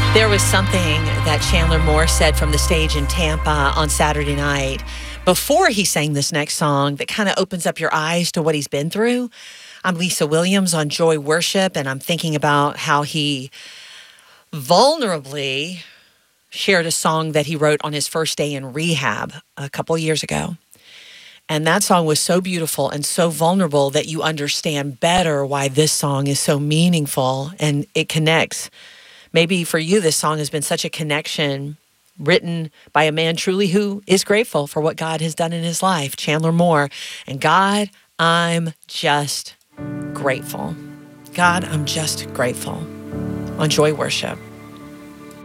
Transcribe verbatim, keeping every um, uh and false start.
There was something that Chandler Moore said from the stage in Tampa on Saturday night before he sang this next song that kind of opens up your eyes to what he's been through. I'm Lisa Williams on Joy Worship, and I'm thinking about how he vulnerably shared a song that he wrote on his first day in rehab a couple years ago. And that song was so beautiful and so vulnerable that you understand better why this song is so meaningful and it connects. Maybe for you, this song has been such a connection, written by a man truly who is grateful for what God has done in his life, Chandler Moore. And God, I'm just grateful. God, I'm just grateful. On Joy Worship.